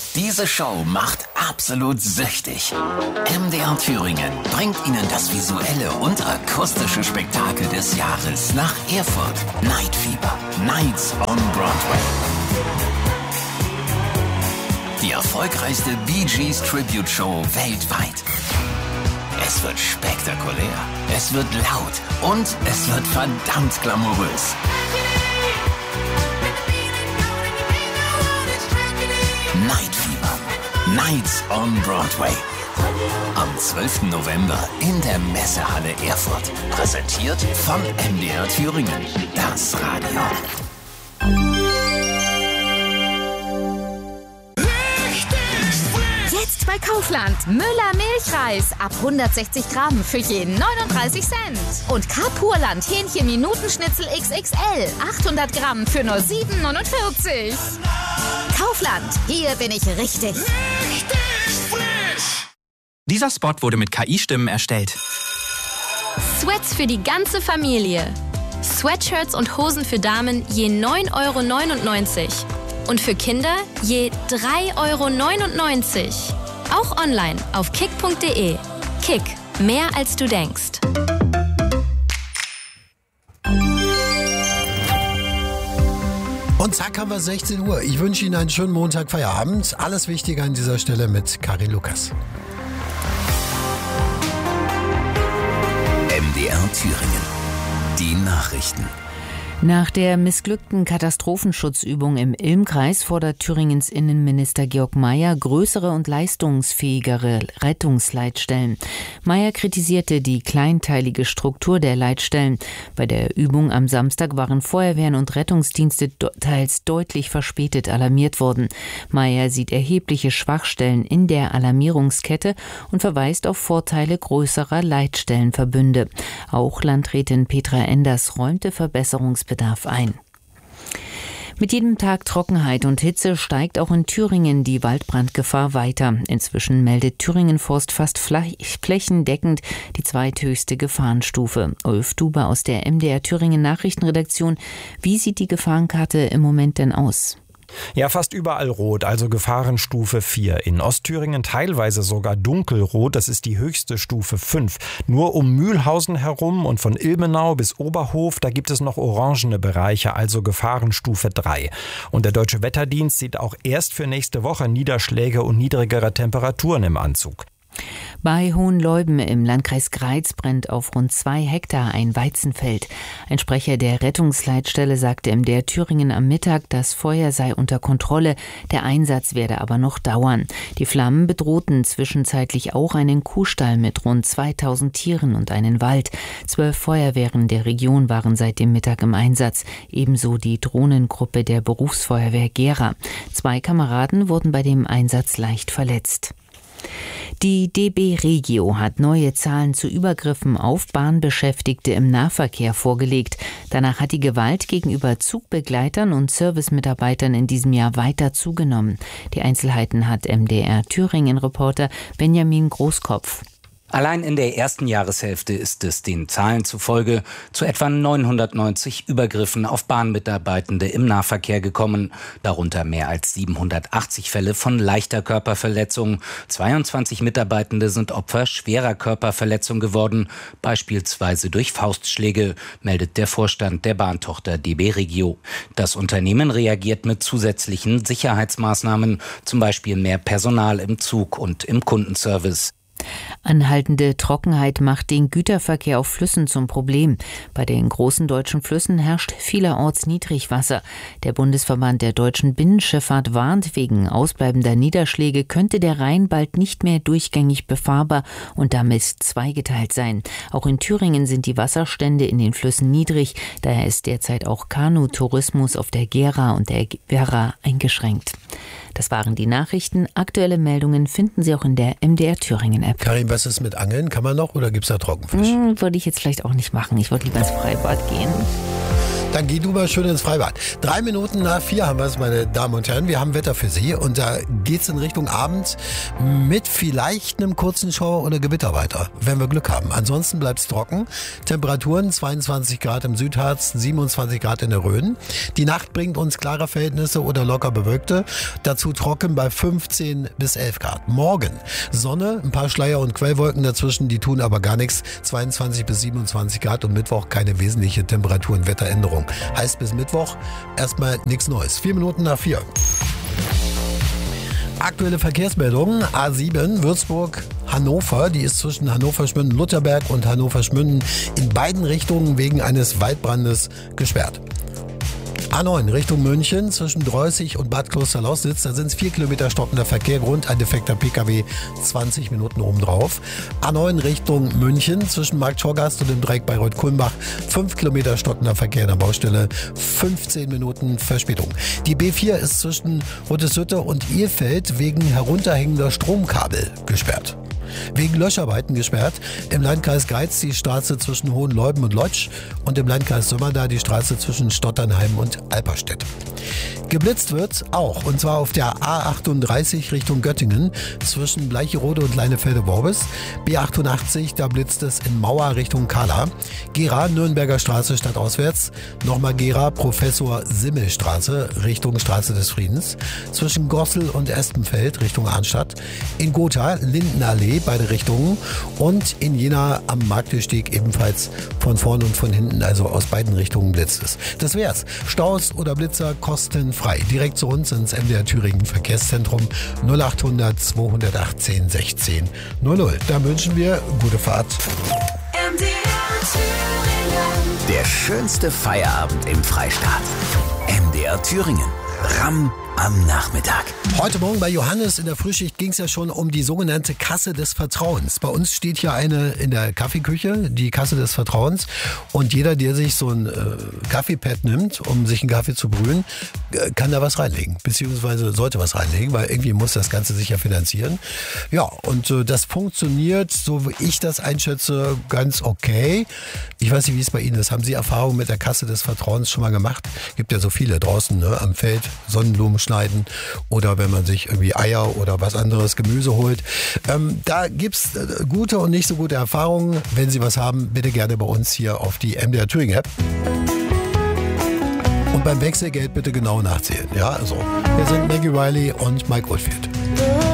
Diese Show macht absolut süchtig. MDR Thüringen bringt Ihnen das visuelle und akustische Spektakel des Jahres nach Erfurt. Night Fever, Nights on Broadway. Die erfolgreichste Bee Gees Tribute Show weltweit. Es wird spektakulär, es wird laut und es wird verdammt glamourös. Night Fever, Nights on Broadway. Am 12. November in der Messehalle Erfurt. Präsentiert von MDR Thüringen, das Radio. Jetzt bei Kaufland. Müller Milchreis ab 160 Gramm für je 39 Cent. Und Carpurland Hähnchen Minutenschnitzel XXL 800 Gramm für nur 7,49. Kaufland, hier bin ich richtig. Richtig frisch! Dieser Spot wurde mit KI-Stimmen erstellt. Sweats für die ganze Familie. Sweatshirts und Hosen für Damen je 9,99 €. Und für Kinder je 3,99 €. Auch online auf kick.de. Kick, mehr als du denkst. Und zack, haben wir 16 Uhr. Ich wünsche Ihnen einen schönen Montag, Feierabend. Alles Wichtige an dieser Stelle mit Karin Lukas. MDR Thüringen. Die Nachrichten. Nach der missglückten Katastrophenschutzübung im Ilm-Kreis fordert Thüringens Innenminister Georg Mayer größere und leistungsfähigere Rettungsleitstellen. Mayer kritisierte die kleinteilige Struktur der Leitstellen. Bei der Übung am Samstag waren Feuerwehren und Rettungsdienste teils deutlich verspätet alarmiert worden. Mayer sieht erhebliche Schwachstellen in der Alarmierungskette und verweist auf Vorteile größerer Leitstellenverbünde. Auch Landrätin Petra Enders räumte Verbesserungsbedarf ein. Mit jedem Tag Trockenheit und Hitze steigt auch in Thüringen die Waldbrandgefahr weiter. Inzwischen meldet Thüringen Forst fast flächendeckend die zweithöchste Gefahrenstufe. Ulf Duber aus der MDR Thüringen Nachrichtenredaktion. Wie sieht die Gefahrenkarte im Moment denn aus? Ja, fast überall rot, also Gefahrenstufe 4. In Ostthüringen teilweise sogar dunkelrot, das ist die höchste Stufe 5. Nur um Mühlhausen herum und von Ilmenau bis Oberhof, da gibt es noch orangene Bereiche, also Gefahrenstufe 3. Und der Deutsche Wetterdienst sieht auch erst für nächste Woche Niederschläge und niedrigere Temperaturen im Anzug. Bei Hohenleuben im Landkreis Greiz brennt auf rund 2 Hektar ein Weizenfeld. Ein Sprecher der Rettungsleitstelle sagte MDR Thüringen am Mittag, das Feuer sei unter Kontrolle, der Einsatz werde aber noch dauern. Die Flammen bedrohten zwischenzeitlich auch einen Kuhstall mit rund 2000 Tieren und einen Wald. 12 Feuerwehren der Region waren seit dem Mittag im Einsatz, ebenso die Drohnengruppe der Berufsfeuerwehr Gera. 2 Kameraden wurden bei dem Einsatz leicht verletzt. Die DB Regio hat neue Zahlen zu Übergriffen auf Bahnbeschäftigte im Nahverkehr vorgelegt. Danach hat die Gewalt gegenüber Zugbegleitern und Servicemitarbeitern in diesem Jahr weiter zugenommen. Die Einzelheiten hat MDR Thüringen-Reporter Benjamin Großkopf. Allein in der ersten Jahreshälfte ist es den Zahlen zufolge zu etwa 990 Übergriffen auf Bahnmitarbeitende im Nahverkehr gekommen. Darunter mehr als 780 Fälle von leichter Körperverletzung. 22 Mitarbeitende sind Opfer schwerer Körperverletzung geworden, beispielsweise durch Faustschläge, meldet der Vorstand der Bahntochter DB Regio. Das Unternehmen reagiert mit zusätzlichen Sicherheitsmaßnahmen, zum Beispiel mehr Personal im Zug und im Kundenservice. Anhaltende Trockenheit macht den Güterverkehr auf Flüssen zum Problem. Bei den großen deutschen Flüssen herrscht vielerorts Niedrigwasser. Der Bundesverband der deutschen Binnenschifffahrt warnt, wegen ausbleibender Niederschläge könnte der Rhein bald nicht mehr durchgängig befahrbar und damit zweigeteilt sein. Auch in Thüringen sind die Wasserstände in den Flüssen niedrig. Daher ist derzeit auch Kanutourismus auf der Gera und der Werra eingeschränkt. Das waren die Nachrichten. Aktuelle Meldungen finden Sie auch in der MDR Thüringen-App. Karin, was ist mit Angeln? Kann man noch oder gibt es da Trockenfisch? Würde ich jetzt vielleicht auch nicht machen. Ich würde lieber ins Freibad gehen. Dann geh du mal schön ins Freibad. 3 Minuten nach 4 haben wir es, meine Damen und Herren. Wir haben Wetter für Sie und da geht's in Richtung Abend mit vielleicht einem kurzen Schauer oder Gewitter weiter, wenn wir Glück haben. Ansonsten bleibt's trocken. Temperaturen 22 Grad im Südharz, 27 Grad in der Rhön. Die Nacht bringt uns klare Verhältnisse oder locker bewölkte. Dazu trocken bei 15 bis 11 Grad. Morgen Sonne, ein paar Schleier und Quellwolken dazwischen, die tun aber gar nichts. 22 bis 27 Grad und Mittwoch keine wesentliche Temperatur- und Wetteränderung. Heißt bis Mittwoch erstmal nichts Neues. 4 Minuten nach 4. Aktuelle Verkehrsmeldungen. A7 Würzburg-Hannover. Die ist zwischen Hannover-Schmünden-Lutherberg und Hannover-Schmünden in beiden Richtungen wegen eines Waldbrandes gesperrt. A9 Richtung München zwischen Dreußig und Bad Klosterlausitz. Da sind es 4 Kilometer stockender Verkehr. Grund ein defekter PKW, 20 Minuten obendrauf. A9 Richtung München zwischen Markt Schorgast und dem Dreieck Bayreuth-Kulmbach. 5 Kilometer stockender Verkehr an der Baustelle. 15 Minuten Verspätung. Die B4 ist zwischen Roteshütte und Ilfeld wegen herunterhängender Stromkabel gesperrt. Wegen Löscharbeiten gesperrt. Im Landkreis Greiz die Straße zwischen Hohenleuben und Lodz und im Landkreis Sömmerda die Straße zwischen Stotternheim und Alperstedt. Geblitzt wird auch, und zwar auf der A38 Richtung Göttingen zwischen Bleicherode und Leinefelde-Worbis. B88, da blitzt es in Mauer Richtung Kala. Gera, Nürnberger Straße stadtauswärts. Nochmal Gera, Professor-Simmel-Straße Richtung Straße des Friedens. Zwischen Gossel und Espenfeld Richtung Arnstadt. In Gotha, Lindenallee, beide Richtungen. Und in Jena am Marktsteg ebenfalls von vorn und von hinten, also aus beiden Richtungen blitzt es. Das wär's. Staus oder Blitzer kostenfrei. Direkt zu uns ins MDR Thüringen Verkehrszentrum 0800 218 16 00. Da wünschen wir gute Fahrt. MDR Thüringen. Der schönste Feierabend im Freistaat. MDR Thüringen. Ramm am Nachmittag. Heute Morgen bei Johannes in der Frühschicht ging es ja schon um die sogenannte Kasse des Vertrauens. Bei uns steht hier eine in der Kaffeeküche, die Kasse des Vertrauens. Und jeder, der sich so ein Kaffeepad nimmt, um sich einen Kaffee zu brühen, kann da was reinlegen. Beziehungsweise sollte was reinlegen, weil irgendwie muss das Ganze sich ja finanzieren. Ja, und das funktioniert, so wie ich das einschätze, ganz okay. Ich weiß nicht, wie es bei Ihnen ist. Haben Sie Erfahrungen mit der Kasse des Vertrauens schon mal gemacht? Gibt ja so viele draußen, ne, am Feld, Sonnenblumen schneiden oder wenn man sich irgendwie Eier oder was anderes, Gemüse holt. Da gibt's gute und nicht so gute Erfahrungen. Wenn Sie was haben, bitte gerne bei uns hier auf die MDR Thüringen App. Und beim Wechselgeld bitte genau nachzählen. Ja, also, hier sind Maggie Riley und Mike Oldfield.